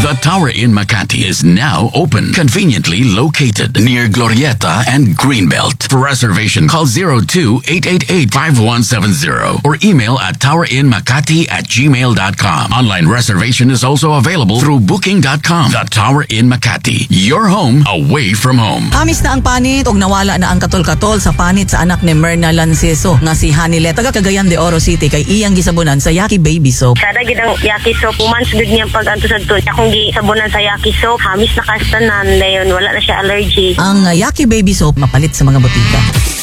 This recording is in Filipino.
The Tower Inn Makati is now open, conveniently located near Glorieta and Greenbelt. For reservation, call 02-888-5170 or email at towerinmakati@gmail.com. Online reservation is also available through booking.com. The Tower Inn Makati, your home away from home. Amis na ang panit og nawala na ang katol-katol sa panit sa anak ni Myrna Lanceso nga si Hanilet taga Cagayan de Oro City kay iyang gisabunan sa Yaki Baby Soap. Sada gid ang Yaki Soap months gud niya pag anto sa tun. Akong gisabunan sa Yaki Soap, hamis na kastanan dayon wala na siya allergy. Ang Yaki Baby Soap mapalit sa mga botika.